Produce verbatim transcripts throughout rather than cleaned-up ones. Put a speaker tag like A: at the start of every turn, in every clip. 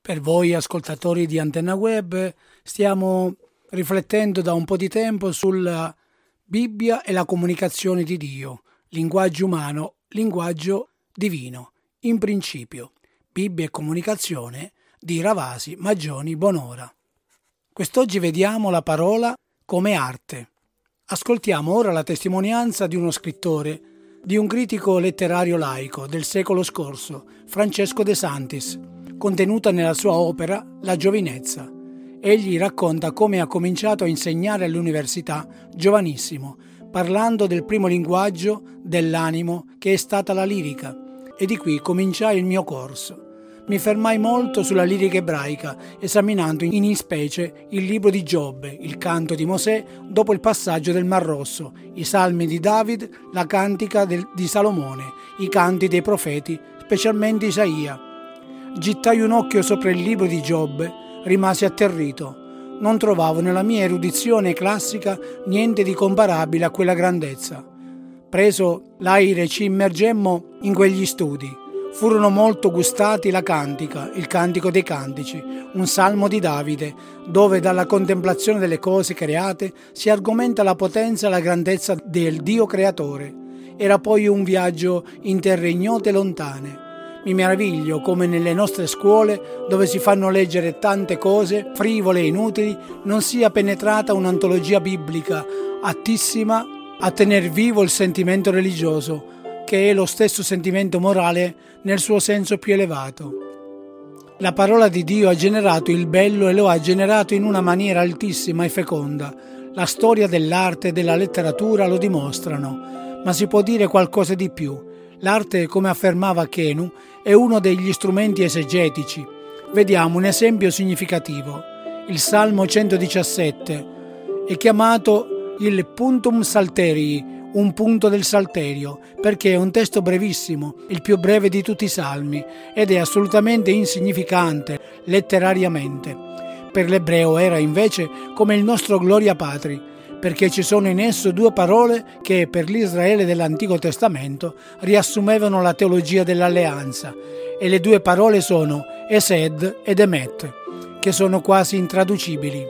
A: Per voi ascoltatori di Antenna Web, stiamo riflettendo da un po' di tempo sulla Bibbia e la comunicazione di Dio, linguaggio umano, linguaggio divino. In principio, Bibbia e comunicazione di Ravasi Maggioni Bonora. Quest'oggi vediamo la parola come arte. Ascoltiamo ora la testimonianza di uno scrittore, di un critico letterario laico del secolo scorso, Francesco De Santis, contenuta nella sua opera La giovinezza. Egli racconta come ha cominciato a insegnare all'università giovanissimo, parlando del primo linguaggio dell'animo che è stata la lirica, e di qui cominciai il mio corso. Mi fermai molto sulla lirica ebraica, esaminando in specie il libro di Giobbe, il canto di Mosè dopo il passaggio del Mar Rosso, i salmi di David, la cantica del, di Salomone, i canti dei profeti, specialmente Isaia. Gittai un occhio sopra il libro di Giobbe, rimasi atterrito. Non trovavo nella mia erudizione classica niente di comparabile a quella grandezza. Preso l'aire ci immergemmo in quegli studi. Furono molto gustati la cantica, il cantico dei cantici, un salmo di Davide, dove dalla contemplazione delle cose create si argomenta la potenza e la grandezza del Dio creatore. Era poi un viaggio in terre ignote e lontane. Mi meraviglio come nelle nostre scuole, dove si fanno leggere tante cose frivole e inutili, non sia penetrata un'antologia biblica attissima a tener vivo il sentimento religioso, che è lo stesso sentimento morale nel suo senso più elevato. La parola di Dio ha generato il bello e lo ha generato in una maniera altissima e feconda. La storia dell'arte e della letteratura lo dimostrano, ma si può dire qualcosa di più. L'arte, come affermava Chenu, è uno degli strumenti esegetici. Vediamo un esempio significativo. Il Salmo centodiciassette è chiamato il Puntum Salterii, un punto del Salterio, perché è un testo brevissimo, il più breve di tutti i salmi, ed è assolutamente insignificante letterariamente. Per l'ebreo era invece come il nostro Gloria Patri, perché ci sono in esso due parole che per l'Israele dell'Antico Testamento riassumevano la teologia dell'alleanza, e le due parole sono Esed ed Emet, che sono quasi intraducibili.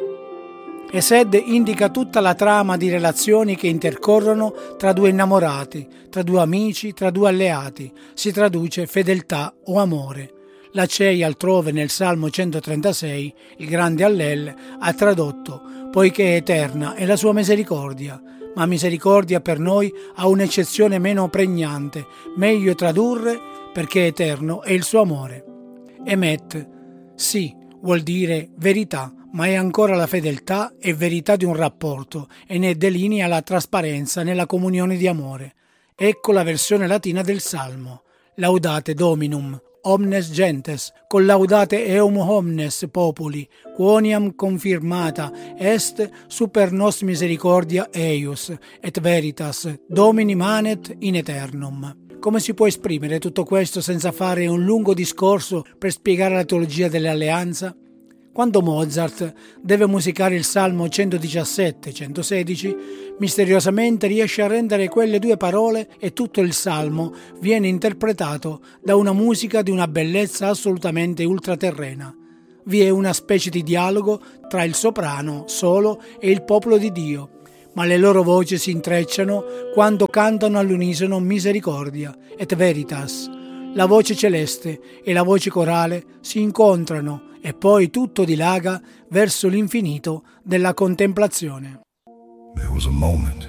A: Esed indica tutta la trama di relazioni che intercorrono tra due innamorati, tra due amici, tra due alleati. Si traduce fedeltà o amore. La C E I altrove nel Salmo centotrentasei, il grande Allel, ha tradotto «Poiché è eterna è la sua misericordia», ma misericordia per noi ha un'eccezione meno pregnante, meglio tradurre «perché eterno è il suo amore». Emet, sì, vuol dire verità, ma è ancora la fedeltà e verità di un rapporto e ne delinea la trasparenza nella comunione di amore. Ecco la versione latina del Salmo. Laudate Dominum, omnes gentes, collaudate eum omnes populi, quoniam confirmata est super nos misericordia eius, et veritas Domini manet in eternum. Come si può esprimere tutto questo senza fare un lungo discorso per spiegare la teologia dell'alleanza? Quando Mozart deve musicare il Salmo centodiciassette centosedici, misteriosamente riesce a rendere quelle due parole e tutto il Salmo viene interpretato da una musica di una bellezza assolutamente ultraterrena. Vi è una specie di dialogo tra il soprano solo e il popolo di Dio, ma le loro voci si intrecciano quando cantano all'unisono Misericordia et Veritas. La voce celeste e la voce corale si incontrano e poi tutto dilaga verso l'infinito della contemplazione.
B: There was a moment.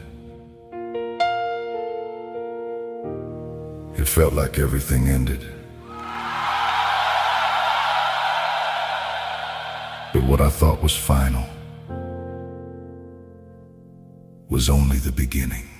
B: It felt like everything ended. But what I thought was final was only the beginning.